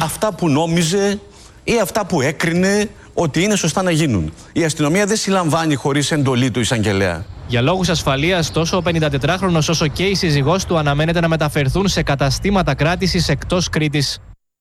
αυτά που νόμιζε ή αυτά που έκρινε ότι είναι σωστά να γίνουν. Η αστυνομία δεν συλλαμβάνει χωρίς εντολή του εισαγγελέα. Για λόγους ασφαλείας, τόσο ο 54χρονος όσο και η σύζυγός του αναμένεται να μεταφερθούν σε καταστήματα κράτησης εκτός Κρήτης.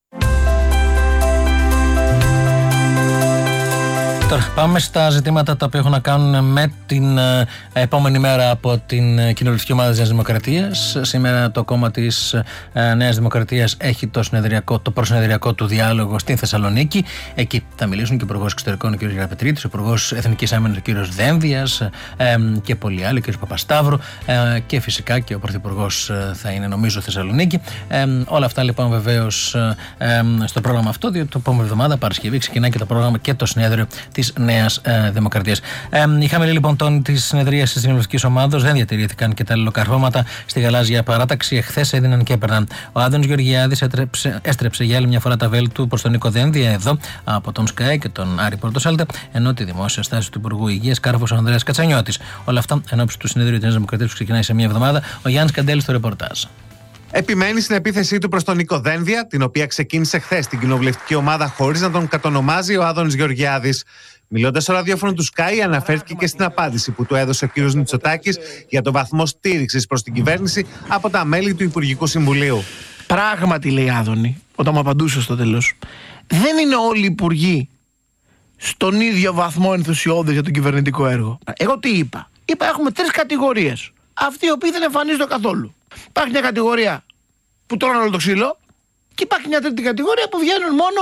Τώρα, πάμε στα ζητήματα τα οποία έχουν να κάνουν με την επόμενη μέρα από την κοινοβουλευτική ομάδα της Νέας Δημοκρατίας. Σήμερα το κόμμα της Νέας Δημοκρατίας έχει το προσυνεδριακό του διάλογο στην Θεσσαλονίκη. Εκεί θα μιλήσουν και ο Υπουργός Εξωτερικών ο κ. Γεραπετρίτης, ο Υπουργός Εθνικής Άμυνας ο κ. Δένδιας και πολλοί άλλοι, ο κ. Παπασταύρου και φυσικά και ο Πρωθυπουργός θα είναι νομίζω Θεσσαλονίκη. Όλα αυτά λοιπόν βεβαίως στο πρόγραμμα αυτό, διότι την επόμενη εβδομάδα Παρασκευή ξεκινάει και το πρόγραμμα και το συνέδριο της Νέας Δημοκρατίας. Η χαμηλή λοιπόν τόνη της συνεδρίασης της κοινοβουλευτικής ομάδας, δεν διατηρήθηκαν και τα αλληλοκαρφώματα στη γαλάζια παράταξη. Εχθές έδιναν και έπαιρναν. Ο Άδωνης Γεωργιάδης έστρεψε για άλλη μια φορά τα βέλη του προς τον Νίκο Δένδια εδώ από τον ΣΚΑΕ και τον Άρη Πορτοσάλτε, ενώ τη δημόσια στάση του Υπουργού Υγείας κάρφωσε ο Ανδρέας Κατσανιώτης. Όλα αυτά ενώπιση του συνεδρίου της Νέας Δημοκρατίας που ξεκινάει σε μια εβδομάδα. Ο Γιάννης Καντέλης στο ρεπορτάζ. Επιμένει στην επίθεσή του προς τον Νίκο Δένδια, την οποία ξεκίνησε χθες στην κοινοβουλευτική ομάδα χωρίς να τον κατονομάζει ο Άδωνης Γεωργιάδης. Μιλώντας στο ραδιόφωνο του Sky, αναφέρθηκε και στην απάντηση που του έδωσε ο κ. Μητσοτάκης για τον βαθμό στήριξης προς την κυβέρνηση από τα μέλη του Υπουργικού Συμβουλίου. Πράγματι, λέει Άδωνη, όταν μου απαντούσε στο τέλος, δεν είναι όλοι οι υπουργοί στον ίδιο βαθμό ενθουσιώδες για το κυβερνητικό έργο. Εγώ τι είπα? Είπα έχουμε 3 κατηγορίες. Αυτοί οι οποίοι δεν εμφανίζονται καθόλου. Υπάρχει μια κατηγορία που τρώνε όλο το ξύλο και υπάρχει μια τρίτη κατηγορία που βγαίνουν μόνο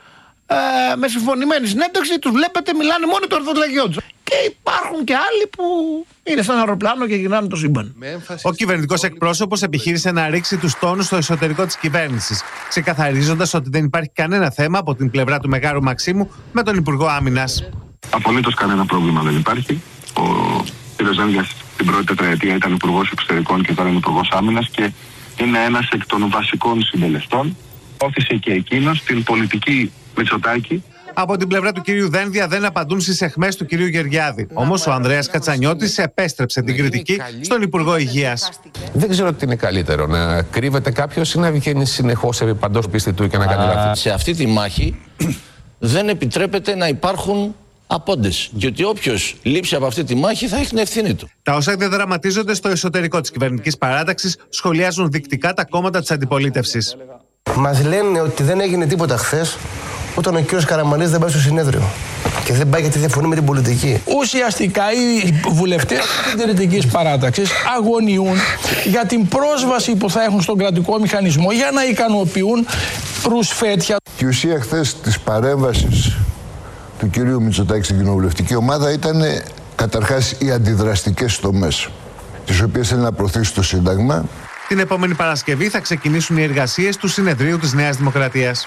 με συμφωνημένη συνέντευξη, τους βλέπετε, μιλάνε μόνο το ορθολογιό τους. Και υπάρχουν και άλλοι που είναι σαν αεροπλάνο και γυρνάνε το σύμπαν. Ο κυβερνητικός εκπρόσωπος επιχείρησε να ρίξει τους τόνους στο εσωτερικό της κυβέρνησης, ξεκαθαρίζοντας ότι δεν υπάρχει κανένα θέμα από την πλευρά του Μεγάρου Μαξίμου με τον Υπουργό Άμυνας. Απολύτως κανένα πρόβλημα δεν υπάρχει. Ο κ. Δένδιας την πρώτη τετραετία ήταν Υπουργός Εξωτερικών και τώρα είναι Υπουργός Άμυνας και είναι ένας εκ των βασικών συντελεστών. Όθησε και εκείνος την πολιτική Μητσοτάκη. Από την πλευρά του κυρίου Δένδια δεν απαντούν στις αιχμές του κυρίου Γεωργιάδη. Όμως ο Ανδρέας Κατσανιώτης επέστρεψε την κριτική στον Υπουργό Υγείας. Δεν ξέρω τι είναι καλύτερο, να κρύβεται κάποιος ή να βγαίνει συνεχώς επί παντός πίστη του και να κάνει λάθη. Σε αυτή τη μάχη δεν επιτρέπεται να υπάρχουν απόντες. Διότι όποιος λείψει από αυτή τη μάχη θα έχει την ευθύνη του. Τα όσα διαδραματίζονται στο εσωτερικό της κυβερνητικής παράταξης σχολιάζουν δεικτικά τα κόμματα της αντιπολίτευσης. Μας λένε ότι δεν έγινε τίποτα χθες όταν ο κύριος Καραμανλής δεν πάει στο συνέδριο. Και δεν πάει γιατί διαφωνεί με την πολιτική. Ουσιαστικά οι βουλευτές της συντηρητικής παράταξης αγωνιούν για την πρόσβαση που θα έχουν στον κρατικό μηχανισμό για να ικανοποιούν ρουσφέτια. Η ουσία χθες της παρέμβασης του κυρίου Μητσοτάκη στην κοινοβουλευτική ομάδα ήταν καταρχάς οι αντιδραστικές τομές, τις οποίες θέλει να προωθήσει το Σύνταγμα. Την επόμενη Παρασκευή θα ξεκινήσουν οι εργασίες του συνεδρίου της Νέας Δημοκρατίας.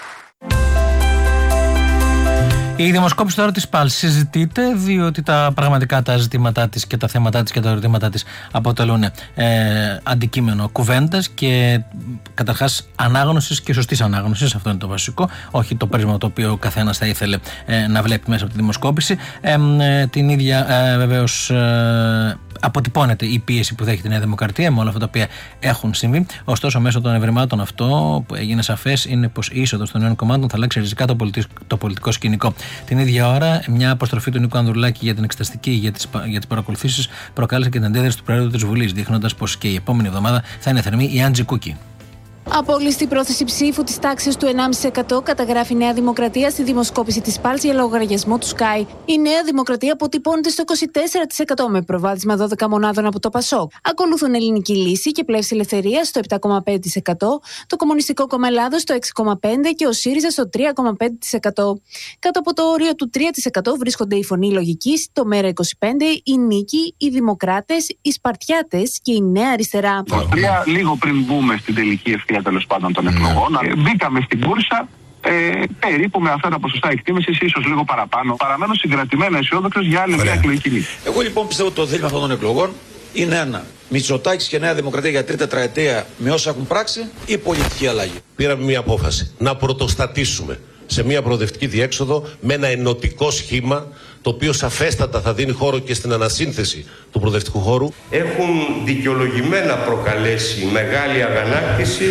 Η δημοσκόπηση τώρα της ΠΑΛ συζητείται, διότι τα πραγματικά τα ζητήματά της και τα θέματά της και τα ερωτήματά της αποτελούν αντικείμενο κουβέντας και καταρχάς ανάγνωσης και σωστής ανάγνωσης. Αυτό είναι το βασικό, όχι το πρίσμα το οποίο ο καθένας θα ήθελε να βλέπει μέσα από τη δημοσκόπηση. Την ίδια βεβαίως αποτυπώνεται η πίεση που δέχεται η Νέα Δημοκρατία με όλα αυτά τα οποία έχουν συμβεί. Ωστόσο, μέσω των ευρημάτων αυτό που έγινε σαφές είναι πως η είσοδος των νέων κομμάτων θα αλλάξει ριζικά το πολιτικό σκηνικό. Την ίδια ώρα, μια αποστροφή του Νίκου Ανδρουλάκη για την εξεταστική για τις παρακολουθήσεις προκάλεσε και την αντίδραση του Προέδρου της Βουλής, δείχνοντας πως και η επόμενη εβδομάδα θα είναι θερμή η Άντζη Κούκη. Απόλυστη πρόθεση ψήφου της τάξης του 1,5% καταγράφει η Νέα Δημοκρατία στη δημοσκόπηση της ΠΑΛ για λογαριασμό του Sky. Η Νέα Δημοκρατία αποτυπώνεται στο 24% με προβάδισμα 12 μονάδων από το ΠΑΣΟΚ. Ακολουθούν Ελληνική Λύση και Πλεύση Ελευθερίας στο 7,5%, το Κομμουνιστικό Κόμμα Ελλάδος στο 6,5% και ο ΣΥΡΙΖΑ στο 3,5%. Κάτω από το όριο του 3% βρίσκονται η Φωνή Λογικής, το ΜΕΡΑ25, η Νίκη, οι Δημοκράτες, οι Σπαρτιάτες και η Νέα Αριστερά. Λίγο πριν μπούμε στην τελική ευθεία τέλος πάντων των εκλογών, μπήκαμε στην κούρσα περίπου με αυτά τα ποσοστά εκτίμησης, ίσως λίγο παραπάνω. Παραμένω συγκρατημένα αισιόδοξος για άλλη μια εκλογική νίκη. Εγώ λοιπόν πιστεύω ότι το δίλημμα αυτών των εκλογών είναι ένα. Μητσοτάκης και Νέα Δημοκρατία για τρίτη τετραετία με όσα έχουν πράξει ή πολιτική αλλαγή. Πήραμε μια απόφαση να πρωτοστατήσουμε σε μια προοδευτική διέξοδο με ένα ενωτικό σχήμα, το οποίο σαφέστατα θα δίνει χώρο και στην ανασύνθεση του προοδευτικού χώρου. Έχουν δικαιολογημένα προκαλέσει μεγάλη αγανάκτηση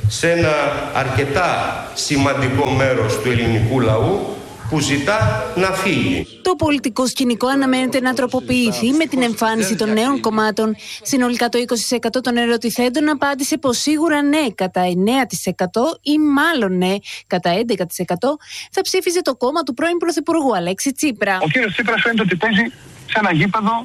σε ένα αρκετά σημαντικό μέρος του ελληνικού λαού που ζητά να φύγει. Το πολιτικό σκηνικό αναμένεται να τροποποιηθεί με την εμφάνιση των νέων κομμάτων. Συνολικά το 20% των ερωτηθέντων απάντησε πως σίγουρα ναι κατά 9% ή μάλλον ναι κατά 11% θα ψήφιζε το κόμμα του πρώην Πρωθυπουργού Αλέξη Τσίπρα. Ο κύριος Τσίπρας φαίνεται ότι παίζει σε ένα γήπεδο,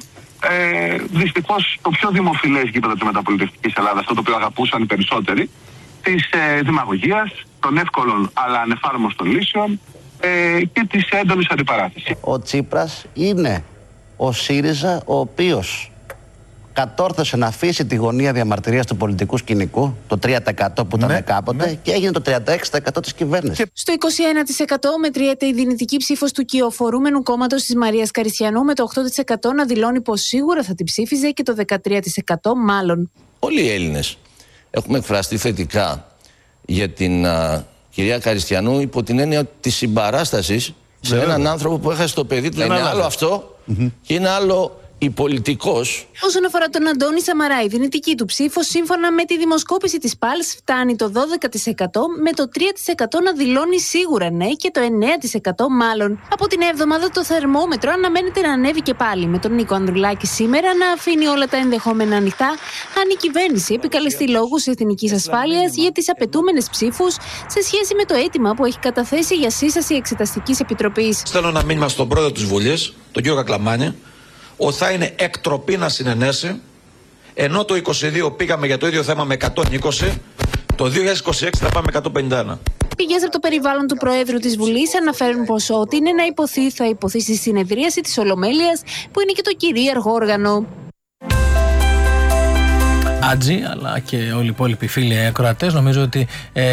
δυστυχώς το πιο δημοφιλές γήπεδο της μεταπολιτευτικής Ελλάδας, αυτό το οποίο αγαπούσαν οι περισσότεροι, της δημαγωγίας, των εύκολων αλλά ανεφάρμοστων λύσεων και της έντονης αντιπαράθεσης. Ο Τσίπρας είναι ο ΣΥΡΙΖΑ, ο οποίος κατόρθωσε να αφήσει τη γωνία διαμαρτυρίας του πολιτικού σκηνικού, το 3% που ήταν κάποτε, και έγινε το 36% της κυβέρνησης. Στο 21% μετριέται η δυνητική ψήφος του κυοφορούμενου κόμματος της Μαρίας Καριστιανού, με το 8% να δηλώνει πως σίγουρα θα την ψήφιζε και το 13% μάλλον. Όλοι οι Έλληνες έχουμε εκφραστεί θετικά για την κυρία Καριστιανού υπό την έννοια της συμπαράστασης σε έναν άνθρωπο που έχασε το παιδί του. Είναι άλλο αυτό και είναι άλλο η πολιτικός. Όσον αφορά τον Αντώνη Σαμαρά, η δυνητική του ψήφος σύμφωνα με τη δημοσκόπηση της ΠΑΛΣ φτάνει το 12%, με το 3% να δηλώνει σίγουρα ναι και το 9% μάλλον. Από την εβδομάδα το θερμόμετρο αναμένεται να ανέβει και πάλι, με τον Νίκο Ανδρουλάκη σήμερα να αφήνει όλα τα ενδεχόμενα ανοιχτά αν η κυβέρνηση επικαλεστεί λόγους εθνικής ασφάλειας για τις απαιτούμενες ψήφους σε σχέση με το αίτημα που έχει καταθέσει για σύσταση εξεταστικής επιτροπής. Στέλνω ένα μήνυμα στον πρόεδρο της Βουλής, τον κύριο Κακλαμάνη, ότι θα είναι εκτροπή να συνενέσει, ενώ το 2022 πήγαμε για το ίδιο θέμα με 120, το 2026 θα πάμε με 151. Πηγές από το περιβάλλον του Προέδρου της Βουλής αναφέρουν πως ό,τι είναι να υποθεί θα υποθεί στη συνεδρίαση της Ολομέλειας, που είναι και το κυρίαρχο όργανο. Άτζη, αλλά και όλοι οι υπόλοιποι φίλοι ακροατές, νομίζω ότι